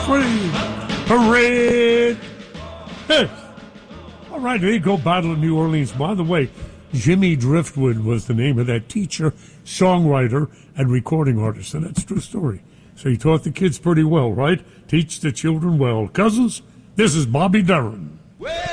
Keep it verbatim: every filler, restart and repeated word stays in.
free. Parade. Hey. All right, there you go, Battle of New Orleans. By the way, Jimmy Driftwood was the name of that teacher, songwriter, and recording artist, and that's a true story. So he taught the kids pretty well, right? Teach the children well. Cousins, this is Bobby Darin.